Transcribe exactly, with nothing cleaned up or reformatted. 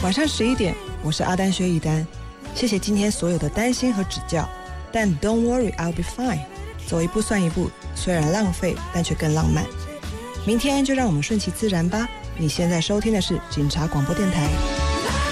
晚上十一点，我是阿丹薛一丹，谢谢今天所有的担心和指教，但 Don't worry, I'll be fine， 走一步算一步，虽然浪费，但却更浪漫。明天就让我们顺其自然吧。你现在收听的是警察广播电台。